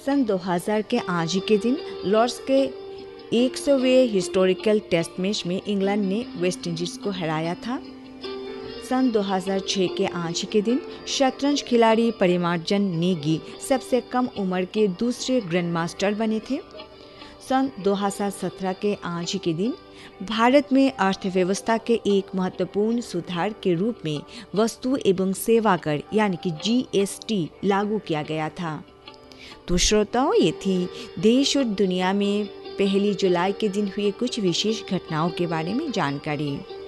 सन 2000 के आज ही के दिन लॉर्ड्स के 100वें हिस्टोरिकल टेस्ट मैच में इंग्लैंड ने वेस्ट इंडीज को हराया था। सन 2006 के आज ही के दिन शतरंज खिलाड़ी परिमार्जन नेगी सबसे कम उम्र के दूसरे ग्रैंडमास्टर बने थे। सन 2017 के आज ही के दिन भारत में अर्थव्यवस्था के एक महत्वपूर्ण सुधार के रूप में वस्तु एवं सेवा कर यानी कि GST लागू किया गया था। तो श्रोताओं, ये थी देश और दुनिया में 1 जुलाई के दिन हुए कुछ विशेष घटनाओं के बारे में जानकारी।